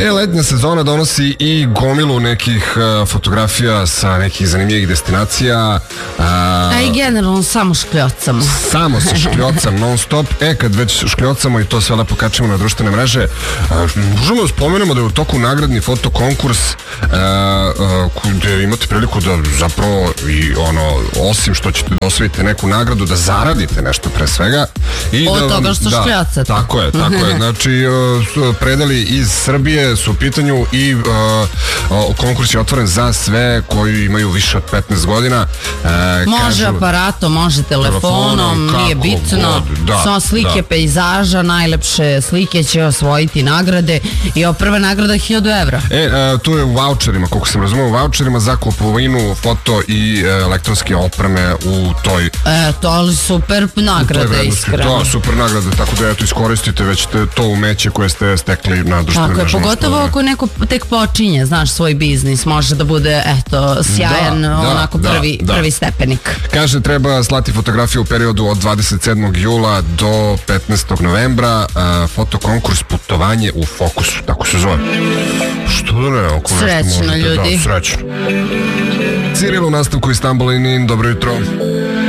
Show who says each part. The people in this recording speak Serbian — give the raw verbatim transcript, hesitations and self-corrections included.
Speaker 1: E, letnja sezona donosi i gomilu nekih uh, fotografija sa nekih zanimljivih destinacija. Uh,
Speaker 2: A i generalno samo škljocamo.
Speaker 1: Samo se škljocam non stop. E, kad već škljocamo i to sve lepo kačemo na društvene mreže, uh, možemo da spomenemo da je u toku nagradni fotokonkurs uh, uh, gde imate priliku da zapravo i ono, osim što ćete da osvojite neku nagradu, da zaradite nešto pre svega. I
Speaker 2: od
Speaker 1: da,
Speaker 2: toga što
Speaker 1: da,
Speaker 2: škljocate.
Speaker 1: Tako je, tako je. Znači, uh, predali iz Srbije su u pitanju i uh, uh, konkurs je otvoren za sve koji imaju više od petnaest godina. Uh,
Speaker 2: može
Speaker 1: kažu,
Speaker 2: aparatom, može telefonom,
Speaker 1: telefonom
Speaker 2: nije bitno.
Speaker 1: God, da,
Speaker 2: Samo slike
Speaker 1: da.
Speaker 2: pejzaža, najlepše slike će osvojiti nagrade i ovo prva nagrada je hiljadu evra.
Speaker 1: E, uh, tu je u voucherima, koliko sam razumio, u voucherima za kupovinu foto i uh, elektronske opreme u toj...
Speaker 2: E, to ali super nagrade, iskreno.
Speaker 1: Da, super nagrade, tako da eto iskoristite već te, to umeće koje ste stekli na društvenim
Speaker 2: Tako je,
Speaker 1: mrežama.
Speaker 2: pogotovo ako neko tek počinje, znaš, svoj biznis, može da bude, eto, sjajan,
Speaker 1: da,
Speaker 2: onako
Speaker 1: da,
Speaker 2: prvi,
Speaker 1: da.
Speaker 2: prvi stepenik.
Speaker 1: Kaže, treba slati fotografiju u periodu od dvadeset sedmog jula do petnaestog novembra. Uh, fotokonkurs Putovanje u fokusu, tako se zove. Što da ne, ako
Speaker 2: Srećno,
Speaker 1: nešto možete,
Speaker 2: ljudi.
Speaker 1: da, srećno. Ciril u nastavku Istanbul in in, dobro jutro.